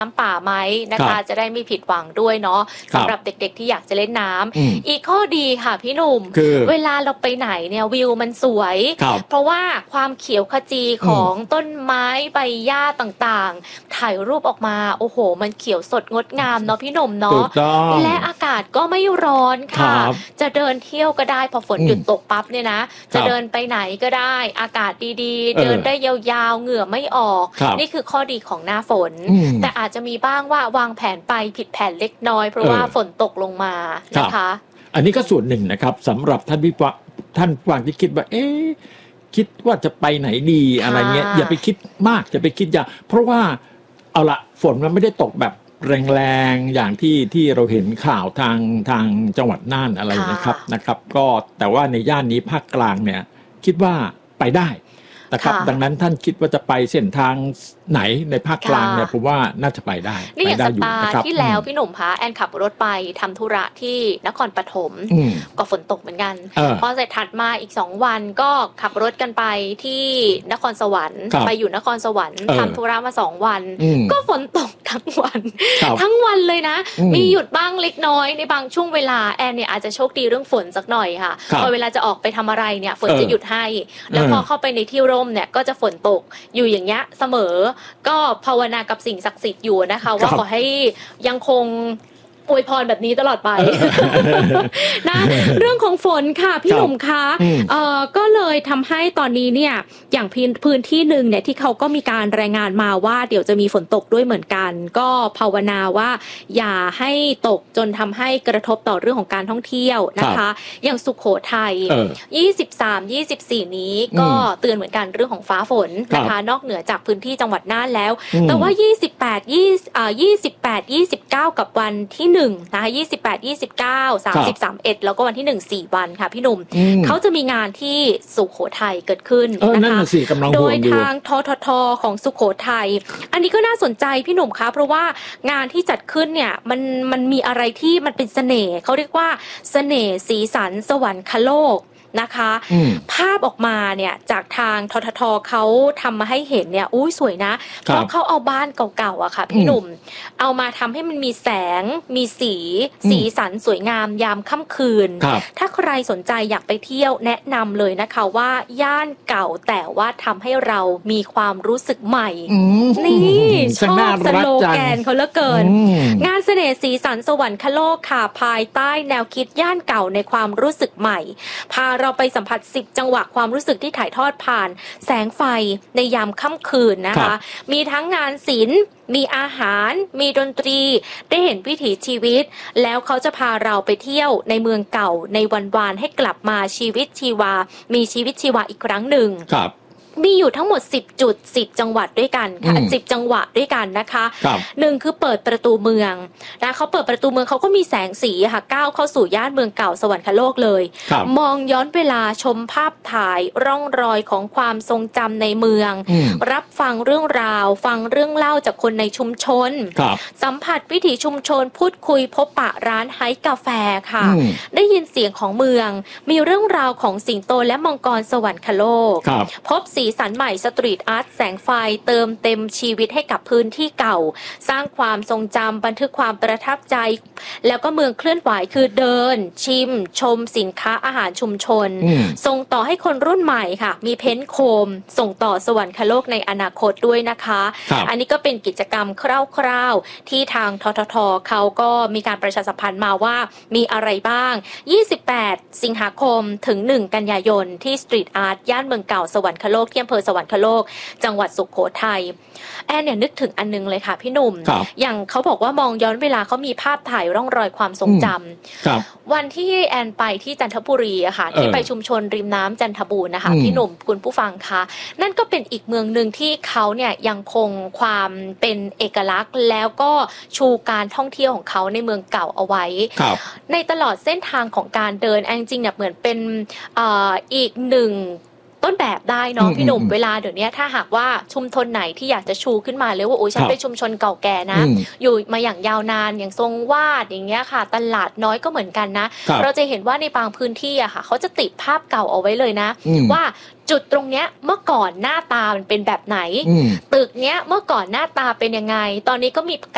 น้ำป่าไหมนะคะจะได้ไม่ผิดหวังด้วยเนาะสำหรับเด็กๆที่อยากจะเล่นน้ำอีกข้อดีค่ะพี่หนุ่มเวลาเราไปไหนเนี่ยวิวมันสวยเพราะว่าความเขียวขจีของต้นไม้ใบหญ้าต่างๆถ่ายรูปออกมาโอ้โหมันเขียวสดงดงามเนาะพี่หนุ่มเนาะและอากาศก็ไม่ร้อนค่ะจะเดินเที่ยวก็ได้พอฝนหยุดตกปั๊บเนี่ยนะจะเดินไปไหนก็ได้อากาศดีๆเดินได้ยาวๆเหงื่อไม่ออกนี่คือข้อดีของหน้าฝนแต่อาจจะมีบ้างว่าวางแผนไปผิดแผนเล็กน้อยเพราะว่าฝนตกลงมานะคะอันนี้ก็ส่วนหนึ่งนะครับสำหรับท่านฟังที่คิดว่าคิดว่าจะไปไหนดีอะไรเงี้ยอย่าไปคิดมากอย่าไปคิดอย่าเพราะว่าเอาละฝนมันไม่ได้ตกแบบแรงๆอย่างที่เราเห็นข่าวทางจังหวัดน่านอะไรนะครับก็แต่ว่าในย่านนี้ภาคกลางเนี่ยคิดว่าไปได้นะครับดังนั้นท่านคิดว่าจะไปเส้นทางไหนในภาคกลางเนี่ยผมว่าน่าจะไปได้นี่อย่างสัปดาห์ที่แล้วพี่หนุ่มพาแอนขับรถไปทำธุระที่นครปฐมก็ฝนตกเหมือนกันพอเสร็จถัดมาอีก2วันก็ขับรถกันไปที่นครสวรรค์ไปอยู่นครสวรรค์ทำธุระมา2วันก็ฝนตกทั้งวันเลยนะมีหยุดบ้างเล็กน้อยในบางช่วงเวลาแอนเนี่ยอาจจะโชคดีเรื่องฝนสักหน่อยค่ะพอเวลาจะออกไปทำอะไรเนี่ยฝนจะหยุดให้แล้วพอเข้าไปในที่ร่มเนี่ยก็จะฝนตกอยู่อย่างเงี้ยเสมอก็ภาวนากับสิ่งศักดิ์สิทธิ์อยู่นะคะว่าขอให้ยังคงอวยพรแบบนี้ตลอดไปนะเรื่องของฝนค่ะพี่หนุ่มคะก็เลยทำให้ตอนนี้เนี่ยอย่างพื้นที่หนึ่งเนี่ยที่เขาก็มีการรายงานมาว่าเดี๋ยวจะมีฝนตกด้วยเหมือนกันก็ภาวนาว่าอย่าให้ตกจนทำให้กระทบต่อเรื่องของการท่องเที่ยวนะคะอย่างสุโขทัย23-24นี้ก็เตือนเหมือนกันเรื่องของฟ้าฝนนะคะนอกเหนือจากพื้นที่จังหวัดน่านแล้วแต่ว่า28-29กับวันที่1นะคะ28 29 30 31แล้วก็วันที่1 4วันค่ะพี่หนุ่มเขาจะมีงานที่สุโขทัยเกิดขึ้นนะคะโดยทางทททของสุโขทัยอันนี้ก็น่าสนใจพี่หนุ่มคะเพราะว่างานที่จัดขึ้นเนี่ยมันมีอะไรที่มันเป็นเสน่ห์เขาเรียกว่าเสน่ห์สีสันสวรรคโลกนะคะภาพออกมาเนี่ยจากทางทททเขาทำมาให้เห็นเนี่ยอุ้ยสวยนะเพราะเขาเอาบ้านเก่าๆอะค่ะพี่หนุ่มเอามาทำให้มันมีแสงมีสีสันสวยงามยามค่ำคืนถ้าใครสนใจอยากไปเที่ยวแนะนำเลยนะคะว่าย่านเก่าแต่ว่าทำให้เรามีความรู้สึกใหม่นี่ชอบสโลแกนเขาเหลือเกินงานเสน่ห์สีสันสวรรคโลกค่ะภายใต้แนวคิดย่านเก่าในความรู้สึกใหม่พาเราไปสัมผัส10จังหวะความรู้สึกที่ถ่ายทอดผ่านแสงไฟในยามค่ำคืนนะคะมีทั้งงานศิลป์มีอาหารมีดนตรีได้เห็นวิถีชีวิตแล้วเขาจะพาเราไปเที่ยวในเมืองเก่าในวันวานให้กลับมาชีวิตชีวามีชีวิตชีวาอีกครั้งหนึ่งมีอยู่ทั้งหมด10จุด10จังหวัดด้วยกันค่ะ10จังหวัดด้วยกันนะคะ1คือเปิดประตูเมืองนะเขาเปิดประตูเมืองเขาก็มีแสงสีค่ะก้าวเข้าสู่ย่านเมืองเก่าสวรรคโลกเลยมองย้อนเวลาชมภาพถ่ายร่องรอยของความทรงจำในเมืองรับฟังเรื่องราวฟังเรื่องเล่าจากคนในชุมชนสัมผัสวิถีชุมชนพูดคุยพบปะร้านไฮกาแฟค่ะได้ยินเสียงของเมืองมีเรื่องราวของสิงโตและมังกรสวรรคโลกพบสีสันใหม่สตรีทอาร์ตแสงไฟเติมเต็มชีวิตให้กับพื้นที่เก่าสร้างความทรงจำบันทึกความประทับใจแล้วก็เมืองเคลื่อนไหวคือเดินชิมชมสินค้าอาหารชุมชนส่งต่อให้คนรุ่นใหม่ค่ะมีเพ้นท์โคมส่งต่อสวรรคโลกในอนาคตด้วยนะคะอันนี้ก็เป็นกิจกรรมคร่าวๆที่ทางทททเขาก็มีการประชาสัมพันธ์มาว่ามีอะไรบ้าง28สิงหาคมถึง1กันยายนที่สตรีทอาร์ตย่านเมืองเก่าสวรรคโลกที่อำเภอสวรรคโลกจังหวัดสุโขทัยแอนเนี่ยนึกถึงอันนึงเลยค่ะพี่หนุ่มอย่างเขาบอกว่ามองย้อนเวลาเขามีภาพถ่ายร่องรอยความทรงจำวันที่แอนไปที่จันทบุรีอะค่ะที่ไปชุมชนริมน้ำจันทบูรณ์นะคะพี่หนุ่มคุณผู้ฟังคะนั่นก็เป็นอีกเมืองนึงที่เขาเนี่ยยังคงความเป็นเอกลักษณ์แล้วก็ชูการท่องเที่ยวของเขาในเมืองเก่าเอาไว้ในตลอดเส้นทางของการเดินแอนจริงเนี่ยเหมือนเป็นอีกหนึ่งต้นแบบได้เนาะพี่หนุ่มเวลาเดี๋ยวนี้ถ้าหากว่าชุมชนไหนที่อยากจะชูขึ้นมาเลยว่าโอ้ยฉันเป็นชุมชนเก่าแก่นะอยู่มาอย่างยาวนานอย่างทรงวาดอย่างเงี้ยค่ะตลาดน้อยก็เหมือนกันนะเราจะเห็นว่าในบางพื้นที่อะค่ะเขาจะติดภาพเก่าเอาไว้เลยนะว่าจุดตรงเนี้ยเมื่อก่อนหน้าตามันเป็นแบบไหนตึกเนี้ยเมื่อก่อนหน้าตาเป็นยังไงตอนนี้ก็มี